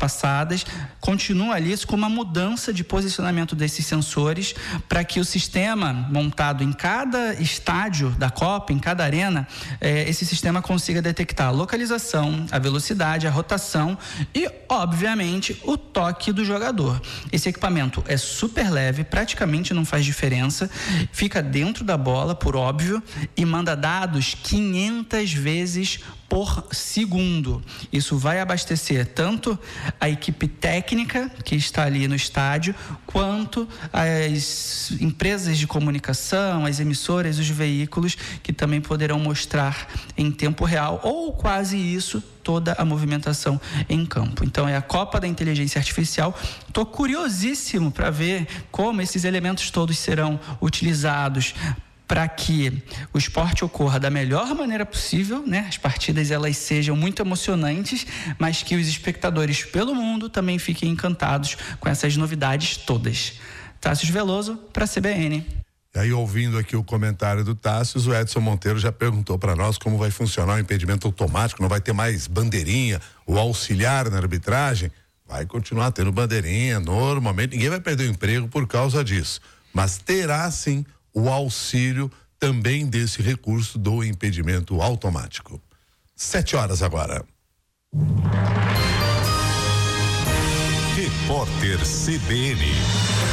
passadas, continua ali com uma mudança de posicionamento desses sensores para que o sistema montado em cada estádio da Copa, em cada arena, esse sistema consiga detectar a localização, a velocidade, a rotação e, obviamente, o toque do jogador. Esse equipamento é super leve, praticamente não faz diferença, fica dentro da bola, por óbvio, e manda dados 500 vezes por segundo. Isso vai abastecer tanto a equipe técnica que está ali no estádio, quanto as empresas de comunicação, as emissoras, os veículos, que também poderão mostrar em tempo real, ou quase isso, toda a movimentação em campo. Então é a Copa da Inteligência Artificial. Estou curiosíssimo para ver como esses elementos todos serão utilizados para que o esporte ocorra da melhor maneira possível, né? As partidas elas sejam muito emocionantes, mas que os espectadores pelo mundo também fiquem encantados com essas novidades todas. Tássio Veloso para a CBN. E aí, ouvindo aqui o comentário do Tássio, o Edson Monteiro já perguntou para nós como vai funcionar o impedimento automático. Não vai ter mais bandeirinha, o auxiliar na arbitragem? Vai continuar tendo bandeirinha normalmente, ninguém vai perder o emprego por causa disso, mas terá sim o auxílio também desse recurso do impedimento automático. 7h agora. Repórter CBN.